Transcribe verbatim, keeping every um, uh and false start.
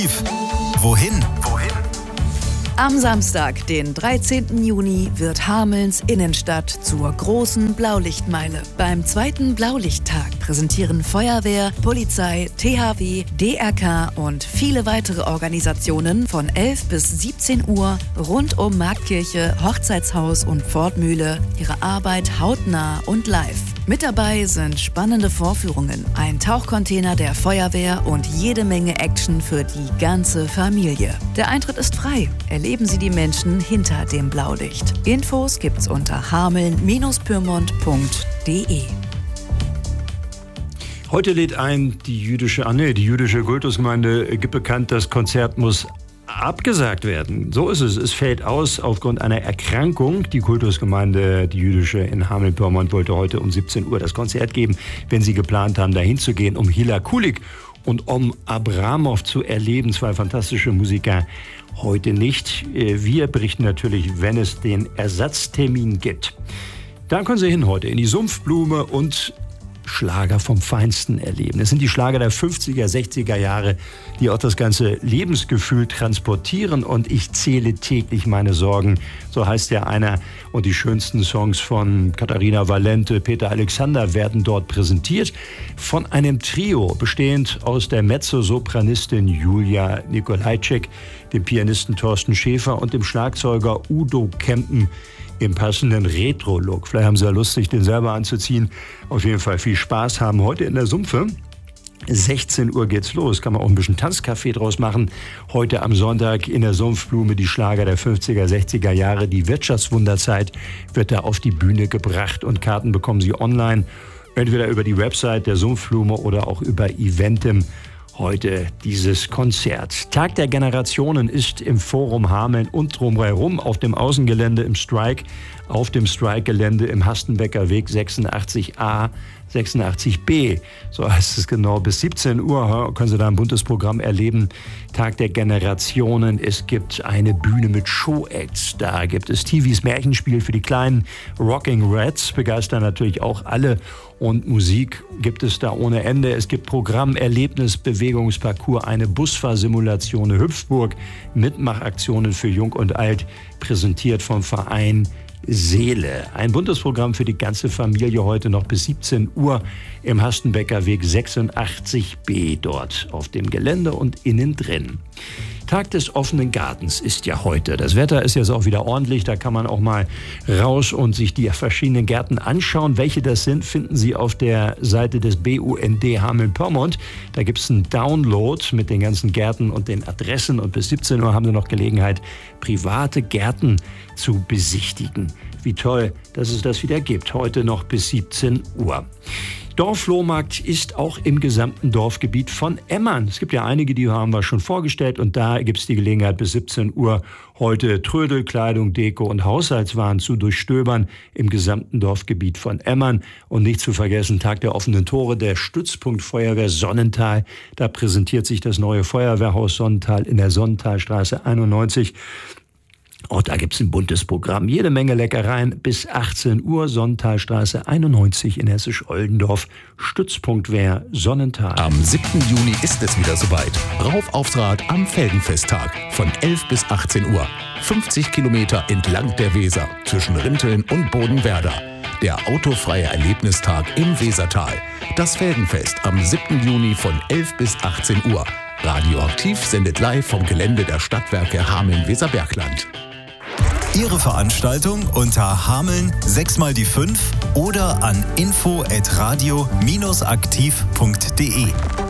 Wohin? Wohin? Am Samstag, den dreizehnten Juni, wird Hamelns Innenstadt zur großen Blaulichtmeile. Beim zweiten Blaulichttag präsentieren Feuerwehr, Polizei, T H W, D R K und viele weitere Organisationen von elf bis siebzehn Uhr rund um Marktkirche, Hochzeitshaus und Pfortmühle ihre Arbeit hautnah und live. Mit dabei sind spannende Vorführungen, ein Tauchcontainer der Feuerwehr und jede Menge Action für die ganze Familie. Der Eintritt ist frei. Erleben Sie die Menschen hinter dem Blaulicht. Infos gibt's unter hameln Bindestrich pyrmont Punkt de. Heute lädt ein die jüdische, ah nee, die jüdische Kultusgemeinde gibt bekannt, das Konzert muss abgesagt werden. So ist es. Es fällt aus aufgrund einer Erkrankung. Die Kultusgemeinde, die jüdische in Hameln-Pyrmont, wollte heute um siebzehn Uhr das Konzert geben, wenn sie geplant haben, dahin zu gehen, um Hilla Kulik und Om Abramov zu erleben. Zwei fantastische Musiker. Heute nicht. Wir berichten natürlich, wenn es den Ersatztermin gibt. Da können Sie hin heute in die Sumpfblume und Schlager vom Feinsten erleben. Es sind die Schlager der fünfziger, sechziger Jahre, die auch das ganze Lebensgefühl transportieren. Und ich zähle täglich meine Sorgen, so heißt ja einer. Und die schönsten Songs von Katharina Valente, Peter Alexander werden dort präsentiert. Von einem Trio, bestehend aus der Mezzosopranistin Julia Nikolajczyk, dem Pianisten Thorsten Schäfer und dem Schlagzeuger Udo Kempen im passenden Retro-Look. Vielleicht haben Sie ja Lust, sich den selber anzuziehen. Auf jeden Fall viel Spaß haben heute in der Sumpfe. sechzehn Uhr geht's los. Kann man auch ein bisschen Tanzcafé draus machen. Heute am Sonntag in der Sumpfblume die Schlager der fünfziger, sechziger Jahre. Die Wirtschaftswunderzeit wird da auf die Bühne gebracht. Und Karten bekommen Sie online. Entweder über die Website der Sumpfblume oder auch über Eventim. Heute dieses Konzert. Tag der Generationen ist im Forum Hameln und drumherum auf dem Außengelände im Strike, auf dem Strike-Gelände im Hastenbecker Weg sechsundachtzig a, sechsundachtzig b. So heißt es genau. Bis siebzehn Uhr können Sie da ein buntes Programm erleben. Tag der Generationen. Es gibt eine Bühne mit Show-Acts. Da gibt es T Vs Märchenspiel für die kleinen. Rocking Reds begeistern natürlich auch alle. Und Musik gibt es da ohne Ende. Es gibt Programm, Erlebnis, Bewegungsparcours, eine Busfahrsimulation, eine Hüpfburg, Mitmachaktionen für Jung und Alt, präsentiert vom Verein Seele. Ein buntes Programm für die ganze Familie heute noch bis siebzehn Uhr im Hastenbecker Weg sechsundachtzig b dort auf dem Gelände und innen drin. Tag des offenen Gartens ist ja heute. Das Wetter ist jetzt auch wieder ordentlich. Da kann man auch mal raus und sich die verschiedenen Gärten anschauen. Welche das sind, finden Sie auf der Seite des B U N D Hameln-Pyrmont. Da gibt es einen Download mit den ganzen Gärten und den Adressen. Und bis siebzehn Uhr haben Sie noch Gelegenheit, private Gärten zu besichtigen. Wie toll, dass es das wieder gibt. Heute noch bis siebzehn Uhr. Dorfflohmarkt ist auch im gesamten Dorfgebiet von Emmern. Es gibt ja einige, die haben wir schon vorgestellt. Und da gibt es die Gelegenheit, bis siebzehn Uhr heute Trödel, Kleidung, Deko und Haushaltswaren zu durchstöbern im gesamten Dorfgebiet von Emmern. Und nicht zu vergessen, Tag der offenen Tore, der Stützpunkt Feuerwehr Sonnental. Da präsentiert sich das neue Feuerwehrhaus Sonnental in der Sonnentalstraße einundneunzig. Auch da gibt es ein buntes Programm. Jede Menge Leckereien bis achtzehn Uhr. Sonnentalstraße einundneunzig in Hessisch-Oldendorf. Stützpunkt Wehr Sonnental. Am siebten Juni ist es wieder soweit. Rauf aufs Rad am Feldenfesttag von elf bis achtzehn Uhr. fünfzig Kilometer entlang der Weser zwischen Rinteln und Bodenwerder. Der autofreie Erlebnistag im Wesertal. Das Feldenfest am siebten Juni von elf bis achtzehn Uhr. Radioaktiv sendet live vom Gelände der Stadtwerke Hameln-Weserbergland. Ihre Veranstaltung unter Hameln sechs mal die fünf oder an info at radio aktiv punkt de.